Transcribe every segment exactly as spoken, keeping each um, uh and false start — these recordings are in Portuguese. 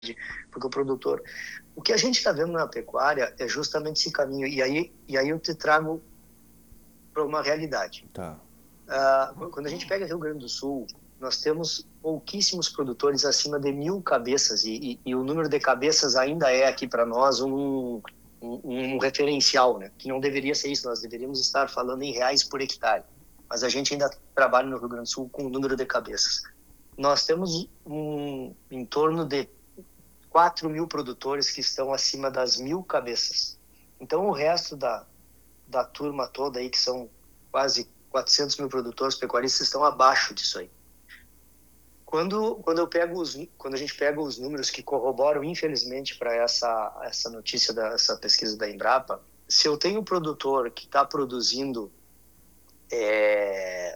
porque o produtor... O que a gente está vendo na pecuária é justamente esse caminho, e aí, e aí eu te trago para uma realidade. Tá. Uh, quando a gente pega Rio Grande do Sul, nós temos pouquíssimos produtores acima de mil cabeças, e, e, e o número de cabeças ainda é aqui para nós um, um, um referencial, né? Que não deveria ser isso, nós deveríamos estar falando em reais por hectare, mas a gente ainda trabalha no Rio Grande do Sul com o número de cabeças. Nós temos um, em torno de quatro mil produtores que estão acima das mil cabeças. Então, o resto da, da turma toda aí, que são quase quatrocentos mil produtores pecuaristas, estão abaixo disso aí. Quando, quando, eu pego os, quando a gente pega os números que corroboram, infelizmente, para essa, essa notícia, dessa pesquisa da Embrapa, se eu tenho um produtor que está produzindo é,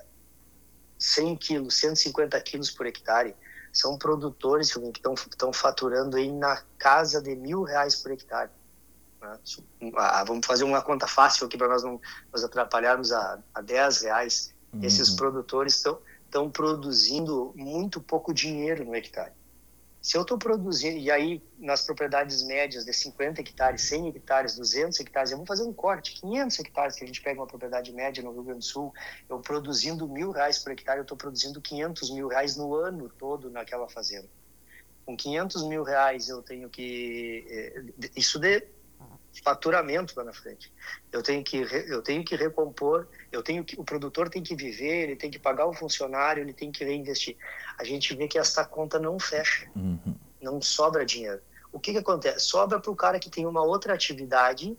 cem quilos, cento e cinquenta quilos por hectare, são produtores que estão faturando aí na casa de mil reais por hectare. Né? Ah, vamos fazer uma conta fácil aqui para nós não nos atrapalharmos a, a dez reais. Uhum. Esses produtores estão estão produzindo muito pouco dinheiro no hectare. Se eu estou produzindo, e aí nas propriedades médias de cinquenta hectares, cem hectares, duzentos hectares, eu vou fazer um corte, quinhentos hectares, que a gente pega uma propriedade média no Rio Grande do Sul, eu produzindo mil reais por hectare, eu estou produzindo quinhentos mil reais no ano todo naquela fazenda. Com quinhentos mil reais eu tenho que... Isso de faturamento lá na frente. Eu tenho que, eu tenho que recompor, eu tenho que, o produtor tem que viver, ele tem que pagar o funcionário, ele tem que reinvestir. A gente vê que essa conta não fecha, uhum. Não sobra dinheiro. O que que acontece? Sobra para o cara que tem uma outra atividade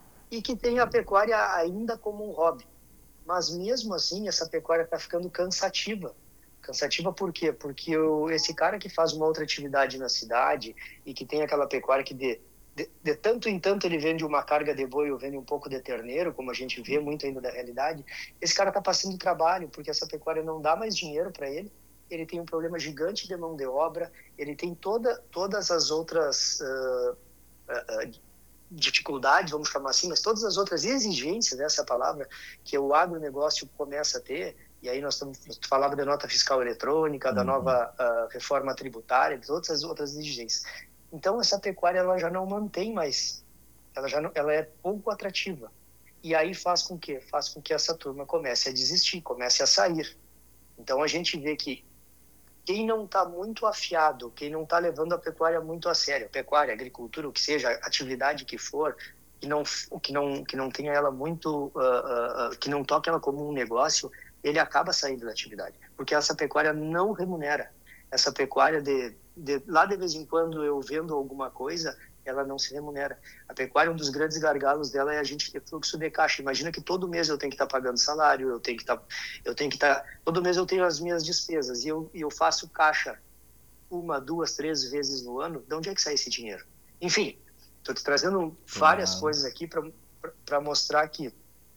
e que tem a pecuária ainda como um hobby. Mas mesmo assim, essa pecuária está ficando cansativa. Cansativa por quê? Porque o, esse cara que faz uma outra atividade na cidade e que tem aquela pecuária que de De, de tanto em tanto ele vende uma carga de boi ou vende um pouco de terneiro, como a gente vê muito ainda da realidade, esse cara está passando trabalho, porque essa pecuária não dá mais dinheiro para ele, ele tem um problema gigante de mão de obra, ele tem toda, todas as outras uh, uh, uh, dificuldades, vamos chamar assim, mas todas as outras exigências, essa palavra, que o agronegócio começa a ter, e aí nós estamos falando da nota fiscal eletrônica, da nova uh, reforma tributária, de todas as outras exigências. Então, essa pecuária ela já não mantém mais, ela, já não, ela é pouco atrativa. E aí faz com que? Faz com que essa turma comece a desistir, comece a sair. Então, a gente vê que quem não está muito afiado, quem não está levando a pecuária muito a sério, pecuária, agricultura, o que seja, atividade que for, que não, que não, que não tenha ela muito, uh, uh, que não toque ela como um negócio, ele acaba saindo da atividade. Porque essa pecuária não remunera. Essa pecuária, de, de, lá de vez em quando eu vendo alguma coisa, ela não se remunera. A pecuária, um dos grandes gargalos dela é a gente ter fluxo de caixa. Imagina que todo mês eu tenho que estar tá pagando salário, eu tenho que estar... Tá, eu tenho que estar tá, todo mês eu tenho as minhas despesas e eu, e eu faço caixa uma, duas, três vezes no ano. De onde é que sai esse dinheiro? Enfim, estou te trazendo várias claro. coisas aqui para mostrar que...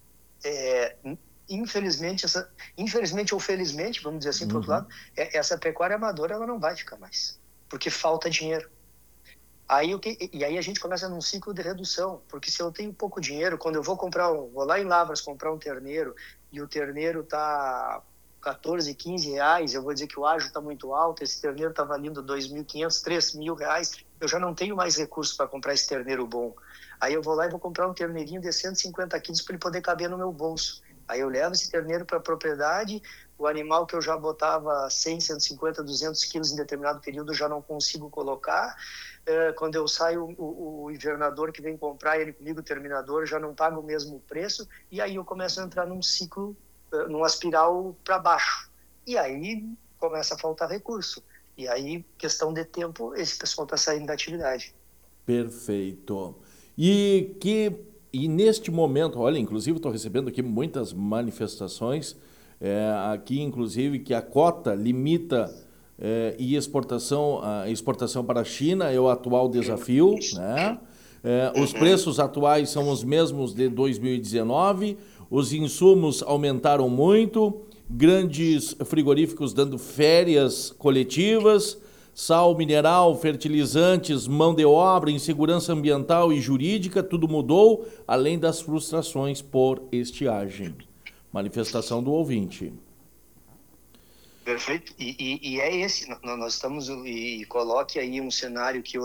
É, infelizmente, essa, infelizmente ou felizmente, vamos dizer assim, uhum. por outro lado, é, essa pecuária amadora ela não vai ficar mais, porque falta dinheiro. Aí, o que, e aí a gente começa num ciclo de redução, porque se eu tenho pouco dinheiro, quando eu vou comprar, um, vou lá em Lavras comprar um terneiro, e o terneiro está quatorze, quinze reais, eu vou dizer que o ágio está muito alto, esse terneiro está valendo dois mil e quinhentos, três mil reais, eu já não tenho mais recursos para comprar esse terneiro bom. Aí eu vou lá e vou comprar um terneirinho de cento e cinquenta quilos para ele poder caber no meu bolso. Aí eu levo esse terneiro para a propriedade, o animal que eu já botava cem, cento e cinquenta, duzentos quilos em determinado período, eu já não consigo colocar. É, quando eu saio, o, o invernador que vem comprar ele comigo, o terminador, já não paga o mesmo preço, e aí eu começo a entrar num ciclo, numa espiral para baixo. E aí começa a faltar recurso. E aí, questão de tempo, esse pessoal está saindo da atividade. Perfeito. E que... E neste momento, olha, inclusive estou recebendo aqui muitas manifestações, é, aqui inclusive que a cota limita é, e exportação, a exportação para a China é o atual desafio, né? É, os preços atuais são os mesmos de dois mil e dezenove, os insumos aumentaram muito, grandes frigoríficos dando férias coletivas, sal mineral, fertilizantes, mão de obra, insegurança ambiental e jurídica, tudo mudou, além das frustrações por estiagem. Manifestação do ouvinte. Perfeito. E, e, e é esse, nós estamos, e coloque aí um cenário que